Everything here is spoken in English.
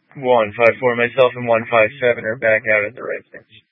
154. Myself and 157 are back out at the right bench.